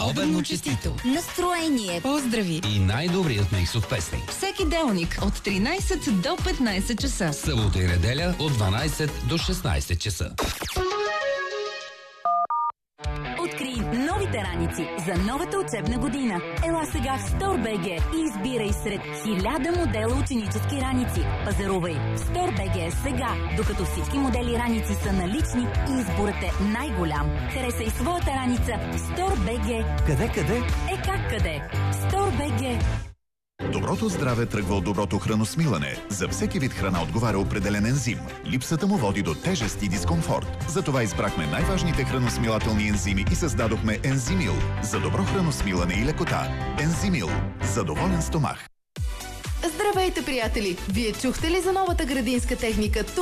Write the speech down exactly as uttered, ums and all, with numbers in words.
Обедно честито! Настроение! Поздрави! И най-добрият микс от песни. Всеки делник от тринайсет до петнайсет часа. Събота и неделя от дванайсет до шестнайсет часа. Открий новите раници за новата учебна година. Ела сега в Store.bg и избирай сред хиляда модела ученически раници. Пазарувай в Store.bg сега, докато всички модели раници са налични и изборът е най-голям. Харесай своята раница в Store.bg. Къде, къде? Е как къде? Store.bg. Доброто здраве тръгва от доброто храносмилане. За всеки вид храна отговаря определен ензим. Липсата му води до тежест и дискомфорт. Затова избрахме най-важните храносмилателни ензими и създадохме Ензимил за добро храносмилане и лекота. Ензимил за доволен стомах. Здравейте, приятели! Вие чухте ли за новата градинска техника